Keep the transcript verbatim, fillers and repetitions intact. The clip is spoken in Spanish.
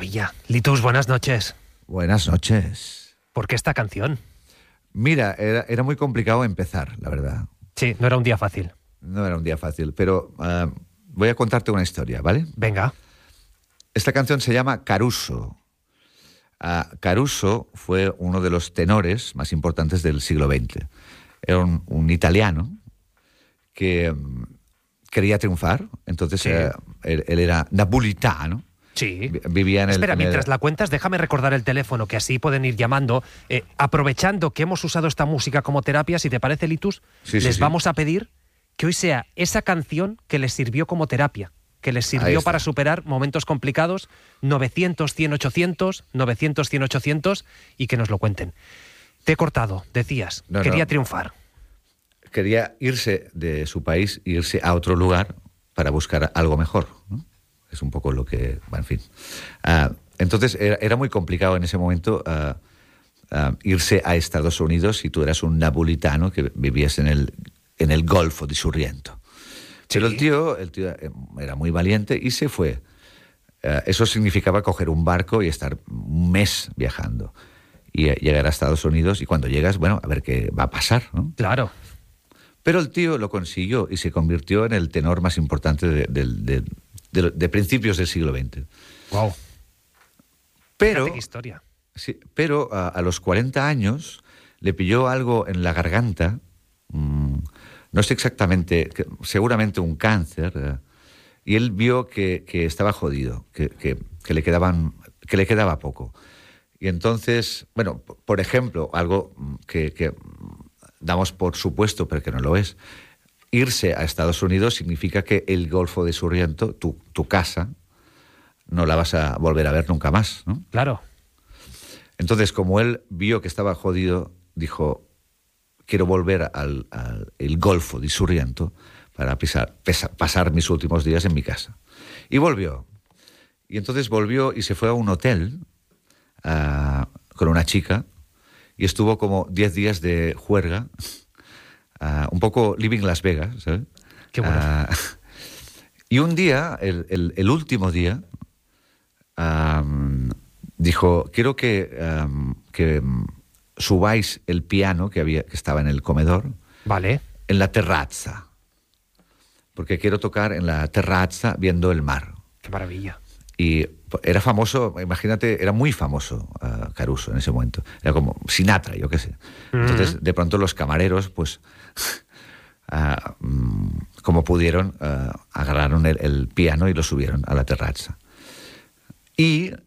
maravilla. Litus, buenas noches. Buenas noches. ¿Por qué esta canción? Mira, era, era muy complicado empezar, la verdad. Sí, no era un día fácil. No era un día fácil, pero uh, voy a contarte una historia, ¿vale? Venga. Esta canción se llama Caruso. Uh, Caruso fue uno de los tenores más importantes del siglo veinte. Era un, un italiano que um, quería triunfar, entonces Sí. uh, él, él era napolitano. Sí. Vivía en el... Espera, en el- mientras la cuentas, déjame recordar el teléfono, que así pueden ir llamando. Eh, aprovechando que hemos usado esta música como terapia, si te parece, Litus, Sí, sí, les sí. vamos a pedir que hoy sea esa canción que les sirvió como terapia, que les Ahí sirvió está. para superar momentos complicados. Novecientos, cien, ochocientos, novecientos, cien, ochocientos, y que nos lo cuenten. Te he cortado, decías, No, quería no. triunfar. Quería irse de su país, irse a otro lugar para buscar algo mejor, ¿no? Es un poco lo que... Bueno, en fin. Ah, entonces, era, era muy complicado en ese momento ah, ah, irse a Estados Unidos si tú eras un napolitano que vivías en el, en el Golfo de Sorrento. Pero Sí. el tío, el tío era muy valiente y se fue. Ah, eso significaba coger un barco y estar un mes viajando. Y eh, llegar a Estados Unidos, y cuando llegas, bueno, a ver qué va a pasar, ¿no? Claro. Pero el tío lo consiguió y se convirtió en el tenor más importante de, de- de- de- de principios del siglo veinte. Wow. Pero, Qué historia. sí, pero a, a los cuarenta años le pilló algo en la garganta, mm, no sé exactamente, que- seguramente un cáncer, eh, y él vio que, que estaba jodido, que, que- que le quedaban, que le quedaba poco. Y entonces, bueno, p- por ejemplo, algo mm, que, que damos por supuesto, pero que no lo es, irse a Estados Unidos significa que el Golfo de Sorrento, tu, tu casa, no la vas a volver a ver nunca más, ¿no? Claro. Entonces, como él vio que estaba jodido, dijo, quiero volver al, al el Golfo de Sorrento para pisar, pesa- pasar mis últimos días en mi casa. Y volvió. Y entonces volvió y se fue a un hotel ah, con una chica y estuvo como diez días de juerga, ah, un poco living Las Vegas, ¿sabes? Qué bueno. Ah, y un día, el, el- el último día, am, dijo, quiero que, am, que mm, subáis el piano que, había, que estaba en el comedor Vale. en la terrazza, porque quiero tocar en la terrazza viendo el mar. Qué maravilla. Y era famoso, imagínate, era muy famoso uh, Caruso en ese momento. Era como Sinatra, yo qué sé. Entonces, de pronto los camareros, pues, uh, mm, como pudieron, uh, agarraron el, el piano y lo subieron a la terraza. Y